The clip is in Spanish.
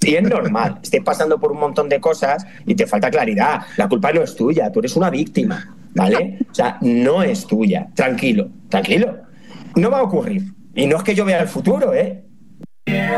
Y es normal, estés pasando por un montón de cosas y te falta claridad. La culpa no es tuya, tú eres una víctima, ¿vale? O sea, no es tuya. Tranquilo, tranquilo. No va a ocurrir. Y no es que yo vea el futuro, ¿eh?